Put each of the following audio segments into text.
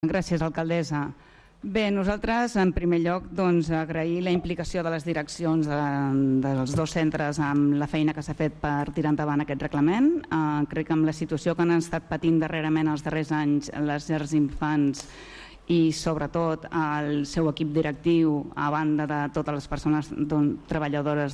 Gràcies, alcaldessa. Bé, nosaltres, en primer lloc, agrair la implicació de les direccions dels dos centres amb la feina que s'ha fet per tirar endavant aquest reglament. Crec que amb la situació que han estat patint darrerament els darrers anys les llars d'infants i sobretot el seu equip directiu, a banda de totes les persones treballadores,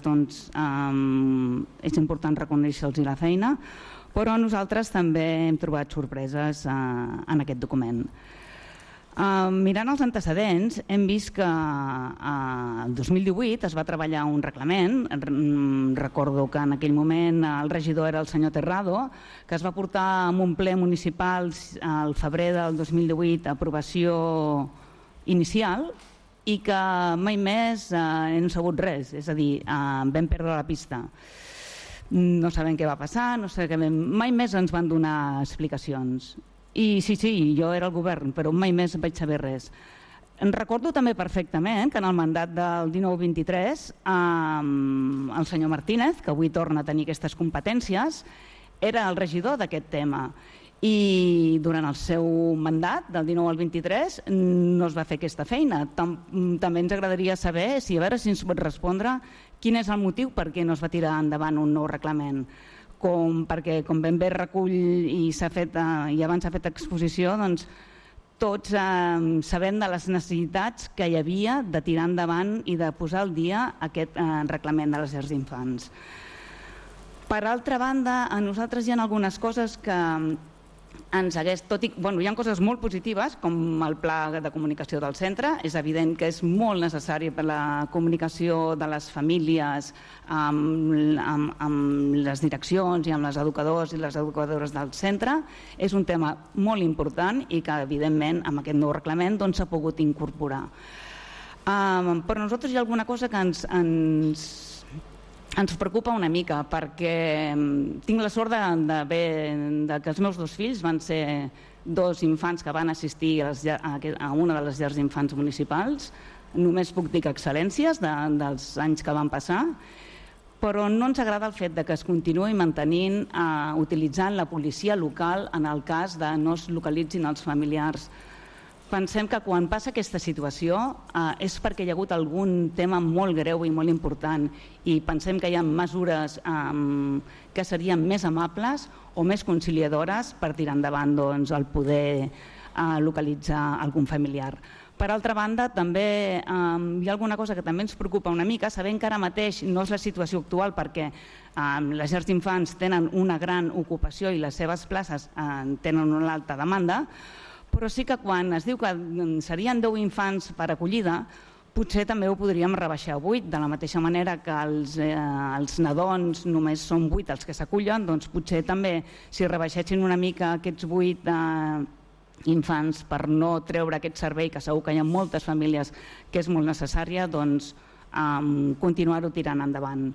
és important reconèixer-los la feina, però nosaltres també hem trobat sorpreses en aquest document. Mirant els antecedents, hem vist que el 2018 es va treballar un reglament. Recordo que en aquell moment el regidor era el senyor Terrado, que es va portar en un ple municipal al febrer del 2018 a aprovació inicial i que mai més hem sabut res, és a dir, vam perdre la pista. No sabem què va passar, mai més ens van donar explicacions. I sí, jo era al govern, però mai més vaig saber res. Em recordo també perfectament que en el mandat del 19-23 el senyor Martínez, que avui torna a tenir aquestes competències, era el regidor d'aquest tema i durant el seu mandat del 19 al 23 no es va fer aquesta feina. També ens agradaria saber, a veure si ens pot respondre, quin és el motiu per què no es va tirar endavant un nou reglament. Perquè com ben bé recull i abans s'ha fet exposició, tots sabem de les necessitats que hi havia de tirar endavant i de posar al dia aquest reglament de les llars d'infants. Per altra banda, a nosaltres hi ha algunes coses que hi ha coses molt positives, com el pla de comunicació del centre. És evident que és molt necessari per la comunicació de les famílies amb les direccions i amb els educadors i les educadores del centre. És un tema molt important i que evidentment amb aquest nou reglament s'ha pogut incorporar. Per nosaltres hi ha alguna cosa que ens preocupa una mica, perquè tinc la sort que els meus dos fills van ser dos infants que van assistir a una de les llars d'infants municipals. Només puc dir que excel·lències dels anys que van passar, però no ens agrada el fet que es continuï mantenint utilitzant la policia local en el cas de no es localitzin els familiars. Pensem que quan passa aquesta situació és perquè hi ha hagut algun tema molt greu i molt important i pensem que hi ha mesures que serien més amables o més conciliadores per tirar endavant el poder localitzar algun familiar. Per altra banda, també hi ha alguna cosa que també ens preocupa una mica, sabent que ara mateix no és la situació actual perquè les llars d'infants tenen una gran ocupació i les seves places tenen una alta demanda, però sí que quan es diu que serien 10 infants per acollida, potser també ho podríem rebaixar a 8, de la mateixa manera que els nadons només són 8 els que s'acullen, doncs potser també si rebaixessin una mica aquests 8 infants per no treure aquest servei, que segur que hi ha moltes famílies que és molt necessària, doncs continuar-ho tirant endavant.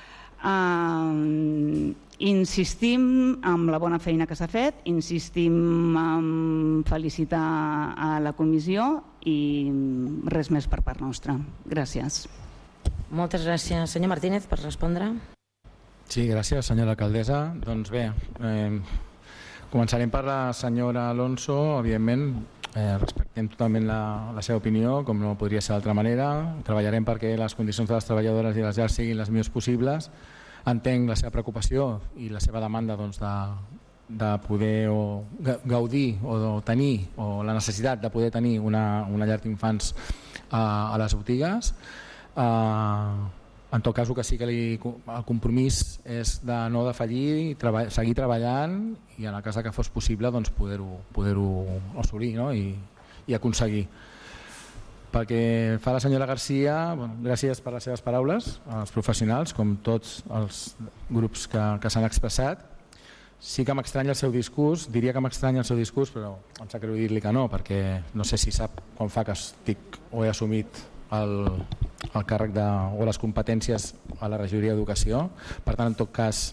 Insistim en la bona feina que s'ha fet, insistim en felicitar a la comissió i res més per part nostra. Gràcies. Moltes gràcies. Senyor Martínez, per respondre. Sí, gràcies, senyora alcaldessa. Doncs bé, començarem per la senyora Alonso. Evidentment, respectem totalment la seva opinió, com no podria ser d'altra manera. Treballarem perquè les condicions de les treballadores i les llars siguin les millors possibles. Entenc la seva preocupació i la seva demanda de poder gaudir o tenir, o la necessitat de poder tenir una llar d'infants a les botigues. En tot cas, el que sí que el compromís és de no defallir, seguir treballant i en el cas que fos possible poder-ho assolir i aconseguir. Pel que fa la senyora Garcia, gràcies per les seves paraules als professionals, com tots els grups que s'han expressat. Sí que m'estranya el seu discurs, diria que m'estranya el seu discurs, però em sap greu dir-li que no, perquè no sé si sap quan fa que estic o he assumit el càrrec o les competències a la regidoria d'Educació. Per tant, en tot cas,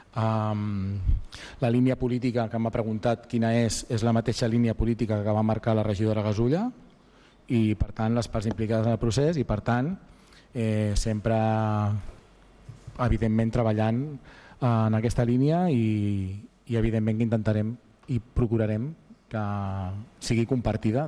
la línia política que m'ha preguntat quina és la mateixa línia política que va marcar la regidora Gasulla i per tant les parts implicades en el procés i per tant sempre evidentment treballant en aquesta línia i evidentment que intentarem i procurarem que sigui compartida